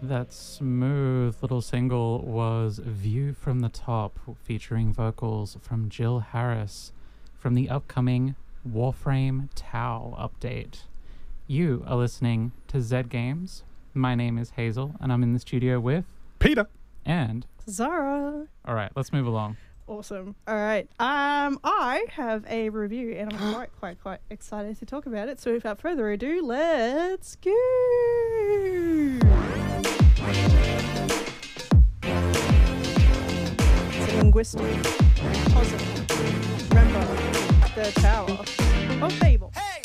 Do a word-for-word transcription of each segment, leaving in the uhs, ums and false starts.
That smooth little single was View from the Top, featuring vocals from Jill Harris from the upcoming Warframe Tau update. You are listening to Zed Games. My name is Hazel, and I'm in the studio with Peter and Zara. All right, let's move along. Awesome. All right. Um, I have a review, and I'm quite, quite, quite excited to talk about it. So, without further ado, let's go. It's a linguistic puzzle. Remember the Tower of Babel. Hey!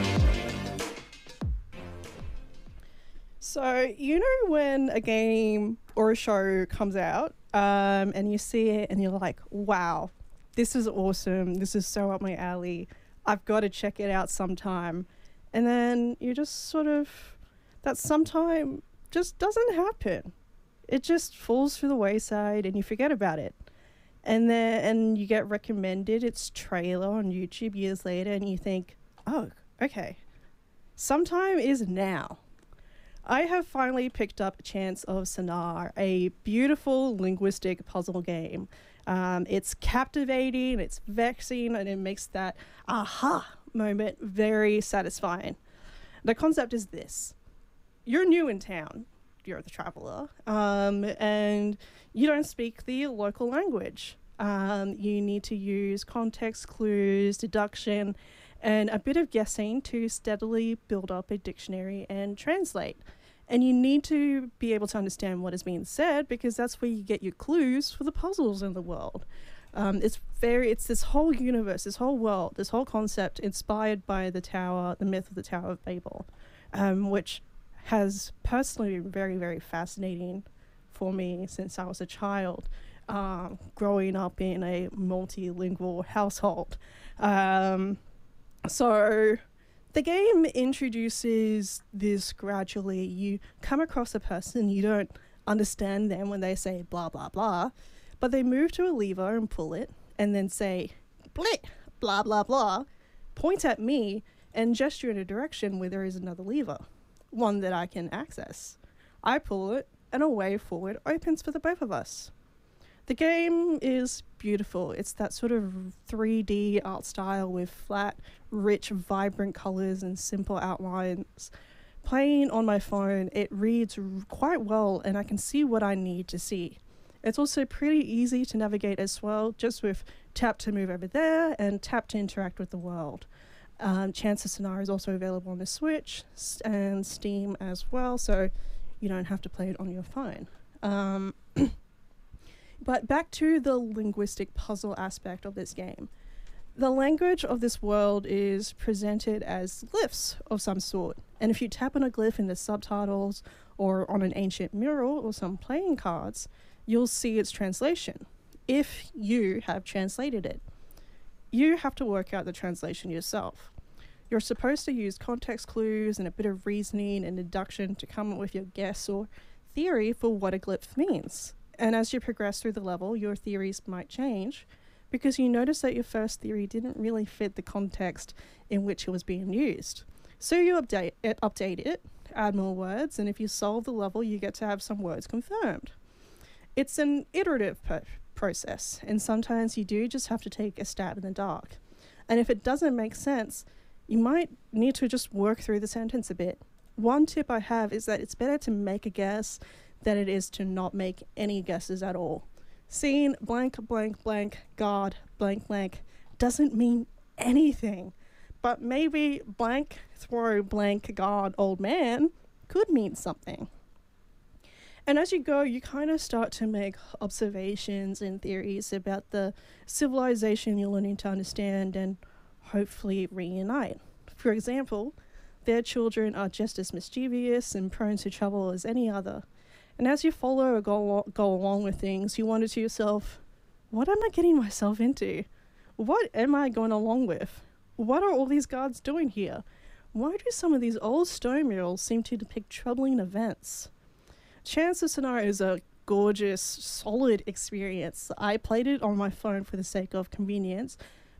So, you know when a game or a show comes out um, and you see it and you're like, wow, this is awesome. This is so up my alley. I've got to check it out sometime. And then you just sort of, that sometime just doesn't happen. It just falls through the wayside and you forget about it. And then and you get recommended its trailer on YouTube years later and you think, oh, okay, sometime is now. I have finally picked up Chants of Sennaar, a beautiful linguistic puzzle game. Um, it's captivating, it's vexing, and it makes that aha moment very satisfying. The concept is this. You're new in town, you're the traveler, um, and you don't speak the local language. Um, you need to use context clues, deduction, and a bit of guessing to steadily build up a dictionary and translate. And you need to be able to understand what is being said because that's where you get your clues for the puzzles in the world. Um, it's very, it's this whole universe, this whole world, this whole concept inspired by the Tower, the myth of the Tower of Babel, um, which has personally been very, very fascinating for me since I was a child, um, growing up in a multilingual household. Um, so the game introduces this gradually. You come across a person, you don't understand them when they say blah, blah, blah, but they move to a lever and pull it and then say, blit, blah, blah, blah, point at me and gesture in a direction where there is another lever, one that I can access. I pull it and a way forward opens for the both of us. The game is beautiful. It's that sort of three D art style with flat, rich, vibrant colors and simple outlines. Playing on my phone, it reads r- quite well and I can see what I need to see. It's also pretty easy to navigate as well, just with tap to move over there and tap to interact with the world. Um, Chants of Sennaar is also available on the Switch and Steam as well, so you don't have to play it on your phone. Um... But back to the linguistic puzzle aspect of this game. The language of this world is presented as glyphs of some sort. And if you tap on a glyph in the subtitles or on an ancient mural or some playing cards, you'll see its translation, if you have translated it. You have to work out the translation yourself. You're supposed to use context clues and a bit of reasoning and deduction to come up with your guess or theory for what a glyph means. And as you progress through the level, your theories might change because you notice that your first theory didn't really fit the context in which it was being used. So you update it, update it, add more words, and if you solve the level, you get to have some words confirmed. It's an iterative per- process, and sometimes you do just have to take a stab in the dark. And if it doesn't make sense, you might need to just work through the sentence a bit. One tip I have is that it's better to make a guess than it is to not make any guesses at all. Seeing blank, blank, blank, God, blank, blank doesn't mean anything. But maybe blank, throw, blank, God, old man could mean something. And as you go, you kind of start to make observations and theories about the civilization you're learning to understand and hopefully reunite. For example, their children are just as mischievous and prone to trouble as any other. And as you follow or go, go along with things, you wonder to yourself, what am I getting myself into? What am I going along with? What are all these guards doing here? Why do some of these old stone murals seem to depict troubling events? Chants of Sennaar is a gorgeous, solid experience. I played it on my phone for the sake of convenience,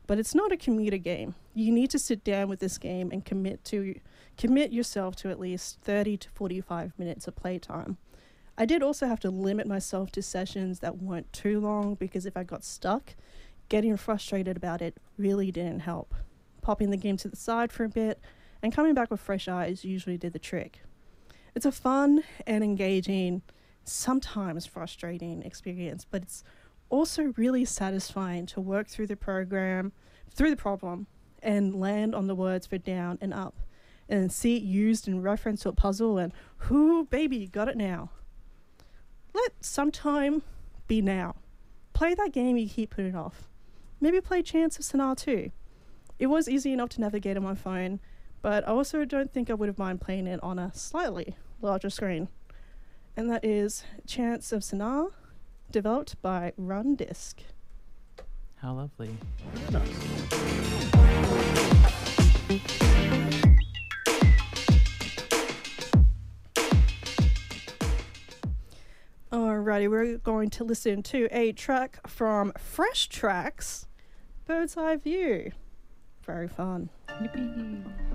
but it's not a commuter game. You need to sit down with this game and commit to commit yourself to at least thirty to forty-five minutes of playtime. I did also have to limit myself to sessions that weren't too long, because if I got stuck, getting frustrated about it really didn't help. Popping the game to the side for a bit and coming back with fresh eyes usually did the trick. It's a fun and engaging, sometimes frustrating experience, but it's also really satisfying to work through the program, through the problem, and land on the words for down and up, and see it used in reference to a puzzle and, whoo, baby, got it now. Let sometime be now. Play that game you keep putting off. Maybe play Chants of Sennaar too. It was easy enough to navigate on my phone, but I also don't think I would have mind playing it on a slightly larger screen. And that is Chants of Sennaar, developed by Run Disc. How lovely. Alrighty, we're going to listen to a track from Fresh Tracks, Bird's Eye View. Very fun. Yippee.